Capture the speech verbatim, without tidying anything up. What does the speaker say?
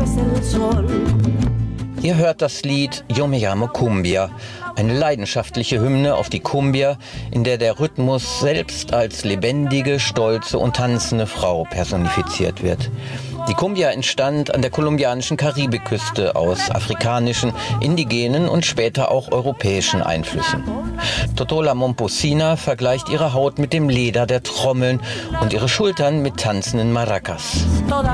Ihr hört das Lied Yo me llamo Cumbia, eine leidenschaftliche Hymne auf die Cumbia, in der der Rhythmus selbst als lebendige, stolze und tanzende Frau personifiziert wird. Die Cumbia entstand an der kolumbianischen Karibikküste aus afrikanischen, indigenen und später auch europäischen Einflüssen. Totola Momposina vergleicht ihre Haut mit dem Leder der Trommeln und ihre Schultern mit tanzenden Maracas.